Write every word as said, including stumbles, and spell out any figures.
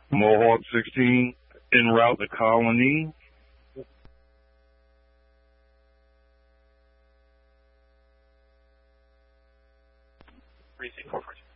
Mohawk sixteen, en route to Colony. Receive four four two.